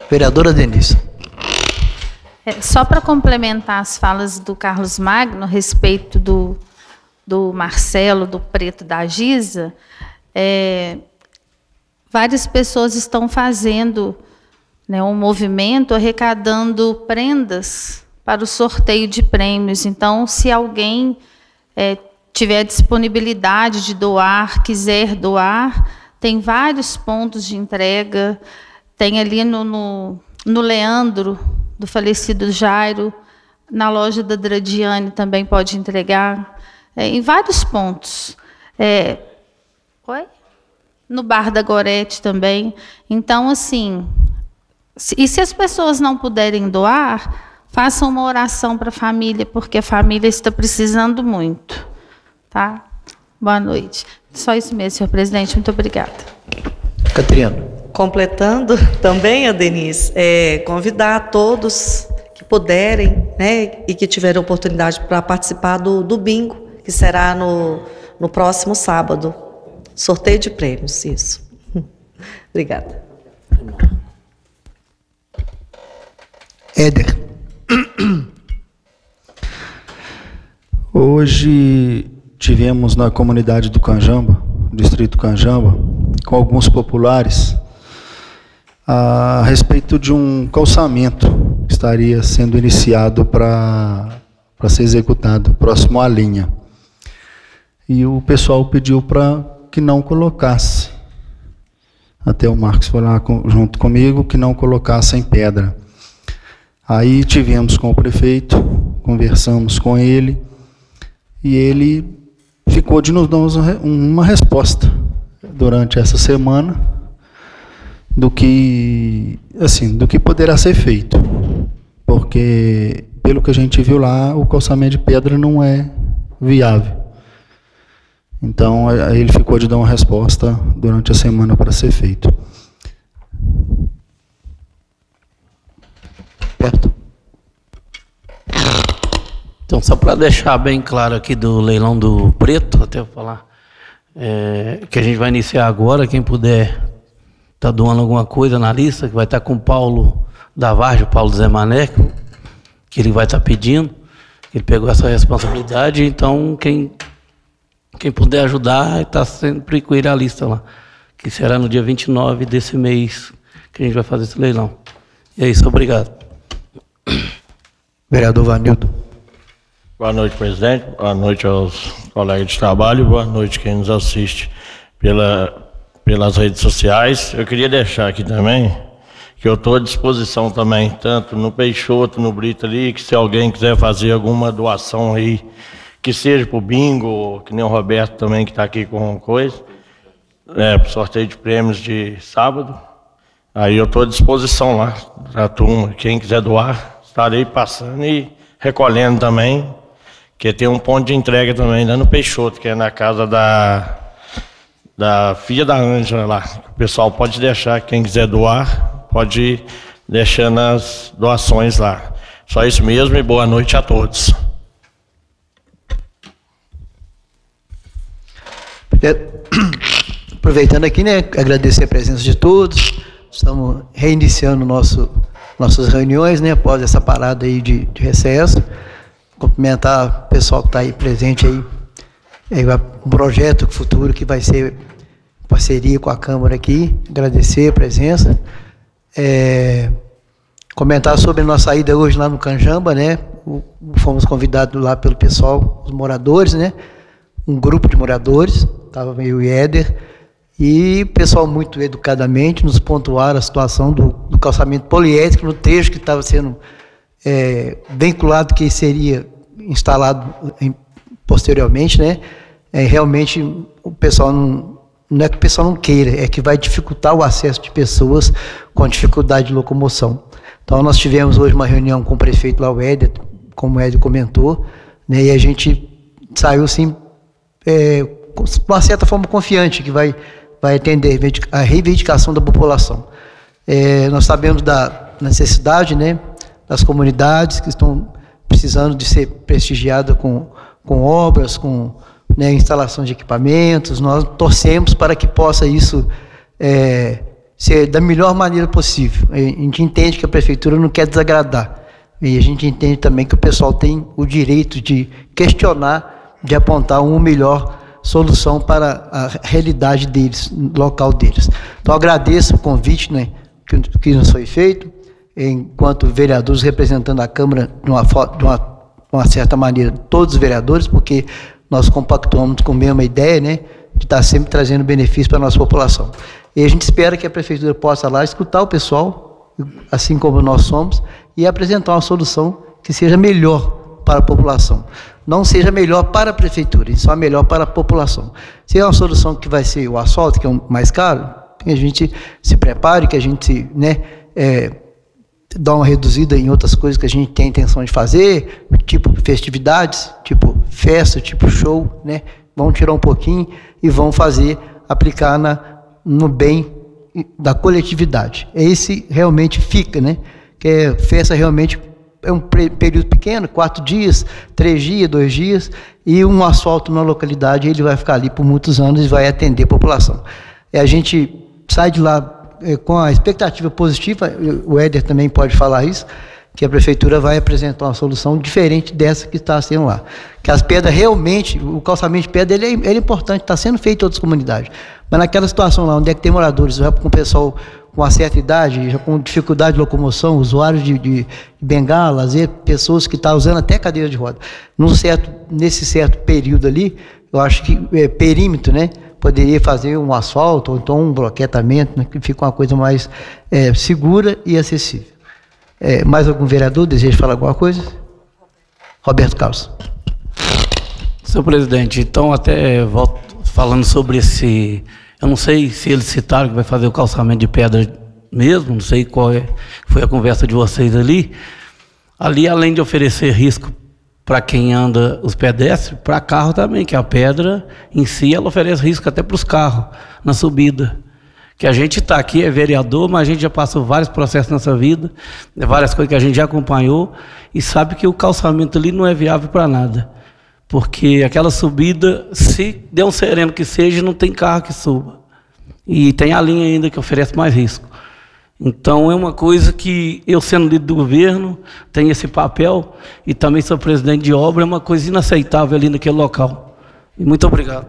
Vereadora Denise. Só para complementar as falas do Carlos Magno a respeito do Marcelo, do Preto, da Giza, várias pessoas estão fazendo, né, um movimento arrecadando prendas para o sorteio de prêmios. Então, se alguém tiver disponibilidade de doar, quiser doar, tem vários pontos de entrega. Tem ali no Leandro, do falecido Jairo, na loja da Dradiane também pode entregar, em vários pontos. No Bar da Gorete também. Então, assim, se as pessoas não puderem doar, façam uma oração para a família, porque a família está precisando muito. Tá? Boa noite. Só isso mesmo, senhor presidente. Muito obrigada. Catriano. Completando também, a Denise, convidar a todos que puderem, né, e que tiverem oportunidade para participar do bingo, que será no próximo sábado. Sorteio de prêmios, isso. Obrigada. Éder. Hoje tivemos na comunidade do Canjamba, distrito Canjamba, com alguns populares, a respeito de um calçamento que estaria sendo iniciado para ser executado, próximo à linha. E o pessoal pediu para que não colocasse, até o Marcos foi lá junto comigo, que não colocassem pedra. Aí tivemos com o prefeito, conversamos com ele, e ele ficou de nos dar uma resposta durante essa semana, do que poderá ser feito, porque pelo que a gente viu lá, o calçamento de pedra não é viável. Então ele ficou de dar uma resposta durante a semana para ser feito. Certo. Então, só para deixar bem claro aqui do leilão do Preto, até eu falar, que a gente vai iniciar agora, quem puder está doando alguma coisa na lista, que vai estar com o Paulo da Vargem, o Paulo Zé Mané, que ele vai estar pedindo, ele pegou essa responsabilidade, então quem puder ajudar, está sempre com ele a lista lá, que será no dia 29 desse mês que a gente vai fazer esse leilão. E é isso, obrigado. Vereador Vanildo. Boa noite, presidente. Boa noite aos colegas de trabalho. Boa noite quem nos assiste pelas redes sociais. Eu queria deixar aqui também que eu estou à disposição também, tanto no Peixoto, no Brito ali, que se alguém quiser fazer alguma doação aí, que seja para o bingo, que nem o Roberto também, que está aqui com coisa, para o sorteio de prêmios de sábado. Aí eu estou à disposição lá, para a turma. Quem quiser doar, estarei passando e recolhendo também, que tem um ponto de entrega também lá no Peixoto, que é na casa da filha da Ângela lá. O pessoal pode deixar, quem quiser doar, pode ir deixando as doações lá. Só isso mesmo e boa noite a todos. Aproveitando aqui, né, agradecer a presença de todos. Estamos reiniciando nossas reuniões, né, após essa parada aí de recesso. Cumprimentar o pessoal que está aí presente aí. Um projeto futuro que vai ser parceria com a Câmara aqui. Agradecer a presença. Comentar sobre a nossa ida hoje lá no Canjamba, né? Fomos convidados lá pelo pessoal, os moradores, né? Um grupo de moradores, estava eu e Éder, e o pessoal muito educadamente nos pontuaram a situação do calçamento poliédrico no trecho que estava sendo vinculado, que seria instalado posteriormente, né? Realmente o pessoal não é que o pessoal não queira, é que vai dificultar o acesso de pessoas com dificuldade de locomoção. Então nós tivemos hoje uma reunião com o prefeito lá, o Éder, como o Éder comentou, né? E a gente saiu assim, com uma certa forma confiante, que vai atender a reivindicação da população. Nós sabemos da necessidade, né, das comunidades que estão precisando de ser prestigiadas com obras, com, né, instalação de equipamentos. Nós torcemos para que possa isso ser da melhor maneira possível. A gente entende que a prefeitura não quer desagradar. E a gente entende também que o pessoal tem o direito de questionar, de apontar uma melhor solução para a realidade deles, local deles. Então, agradeço o convite, né, que nos foi feito, enquanto vereadores representando a Câmara de uma certa maneira, todos os vereadores, porque nós compactuamos com a mesma ideia, né, de estar sempre trazendo benefício para a nossa população. E a gente espera que a prefeitura possa lá escutar o pessoal, assim como nós somos, e apresentar uma solução que seja melhor para a população. Não seja melhor para a prefeitura, só melhor para a população. Se é uma solução que vai ser o asfalto, que é o mais caro, que a gente se prepare, que a gente, né, dá uma reduzida em outras coisas que a gente tem a intenção de fazer, tipo festividades, tipo festa, tipo show, né? Vão tirar um pouquinho e vão aplicar no bem da coletividade. Esse realmente fica, né? Que festa realmente é um período pequeno, 4 dias, 3 dias, 2 dias, e um asfalto na localidade, ele vai ficar ali por muitos anos e vai atender a população. A gente sai de lá com a expectativa positiva, o Éder também pode falar isso, que a prefeitura vai apresentar uma solução diferente dessa que está sendo lá. Que as pedras realmente, o calçamento de pedra, ele é importante, está sendo feito em outras comunidades. Mas naquela situação lá, onde é que tem moradores, já com o pessoal com uma certa idade, já com dificuldade de locomoção, usuários de bengala, às vezes pessoas que estão usando até cadeira de roda. Nesse certo período ali, eu acho que perímetro, né? Poderia fazer um asfalto, ou então um bloquetamento, né, que fica uma coisa mais segura e acessível. Mais algum vereador deseja falar alguma coisa? Roberto Carlos. Senhor presidente, então até volto falando sobre esse... Eu não sei se eles citaram que vai fazer o calçamento de pedra mesmo, não sei qual foi a conversa de vocês ali. Ali, além de oferecer risco para quem anda, os pedestres, para carro também, que a pedra em si, ela oferece risco até para os carros, na subida. Que a gente está aqui, é vereador, mas a gente já passou vários processos nessa vida, várias coisas que a gente já acompanhou, e sabe que o calçamento ali não é viável para nada. Porque aquela subida, se der um sereno que seja, não tem carro que suba. E tem a linha ainda que oferece mais risco. Então é uma coisa que eu, sendo líder do governo, tenho esse papel, e também sou presidente de obra, é uma coisa inaceitável ali naquele local. E muito obrigado.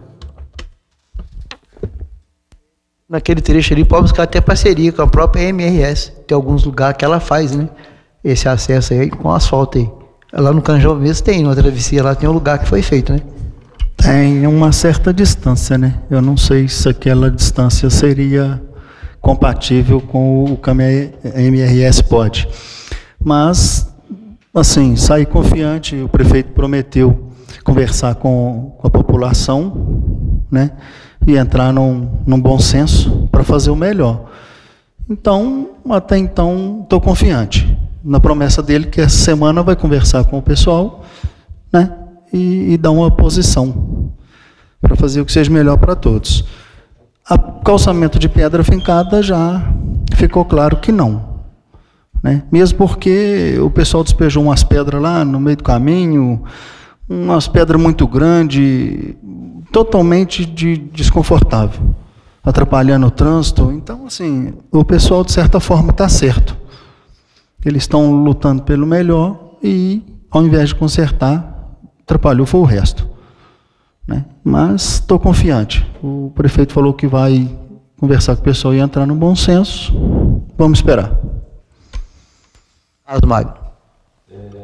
Naquele trecho ali, pode buscar até parceria com a própria MRS. Tem alguns lugares que ela faz, né? Esse acesso aí com asfalto aí. Lá no Canjão mesmo tem, na travessia lá tem um lugar que foi feito, né? Tem uma certa distância, né? Eu não sei se aquela distância seria compatível com o que a MRS pode. Mas, assim, saí confiante, o prefeito prometeu conversar com a população, né? E entrar num bom senso para fazer o melhor. Então, até então, estou confiante na promessa dele que essa semana vai conversar com o pessoal, né, e dar uma posição para fazer o que seja melhor para todos. O calçamento de pedra fincada já ficou claro que não, né? Mesmo porque o pessoal despejou umas pedras lá no meio do caminho, umas pedras muito grandes, totalmente desconfortável, atrapalhando o trânsito. Então, assim, o pessoal, de certa forma, está certo. Eles estão lutando pelo melhor e, ao invés de consertar, atrapalhou foi o resto, né? Mas estou confiante. O prefeito falou que vai conversar com o pessoal e entrar no bom senso. Vamos esperar. Carlos Magno.